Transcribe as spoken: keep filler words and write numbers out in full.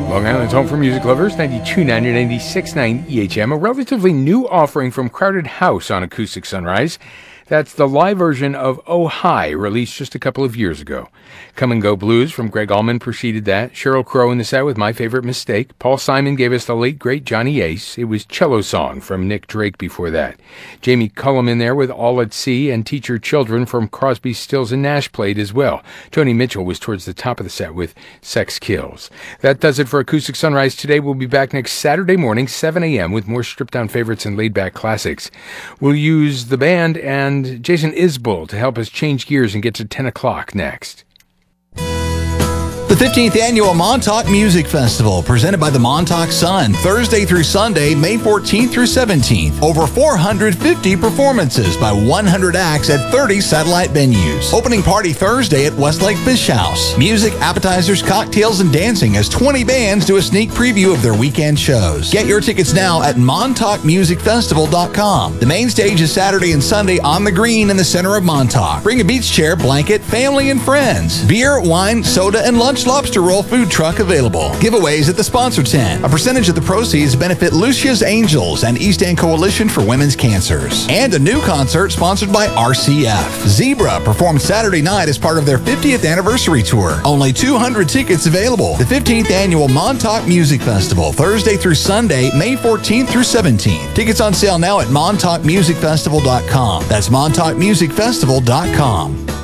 Long Island's home for music lovers, ninety-two point nine and ninety-six point nine E H M, a relatively new offering from Crowded House on Acoustic Sunrise. That's the live version of Oh Hi, released just a couple of years ago. Come and Go Blues from Greg Allman preceded that. Sheryl Crow in the set with My Favorite Mistake. Paul Simon gave us the late, great Johnny Ace. It was Cello Song from Nick Drake before that. Jamie Cullum in there with All at Sea, and Teach Your Children from Crosby, Stills and Nash played as well. Tony Mitchell was towards the top of the set with Sex Kills. That does it for Acoustic Sunrise today. We'll be back next Saturday morning, seven a.m. with more stripped-down favorites and laid-back classics. We'll use the band and Jason Isbell to help us change gears and get to ten o'clock next. The fifteenth Annual Montauk Music Festival, presented by the Montauk Sun, Thursday through Sunday, May fourteenth through seventeenth. Over four hundred fifty performances by one hundred acts at thirty satellite venues. Opening party Thursday at Westlake Fish House. Music, appetizers, cocktails, and dancing as twenty bands do a sneak preview of their weekend shows. Get your tickets now at montauk music festival dot com. The main stage is Saturday and Sunday on the green in the center of Montauk. Bring a beach chair, blanket, family, and friends. Beer, wine, soda, and lunch lobster roll food truck available. Giveaways at the sponsor tent. A percentage of the proceeds benefit Lucia's Angels and East End Coalition for Women's Cancers. And a new concert sponsored by R C F. Zebra performed Saturday night as part of their fiftieth anniversary tour. Only two hundred tickets available. The fifteenth Annual Montauk Music Festival, Thursday through Sunday, May fourteenth through seventeenth. Tickets on sale now at montauk music festival dot com. That's montauk music festival dot com.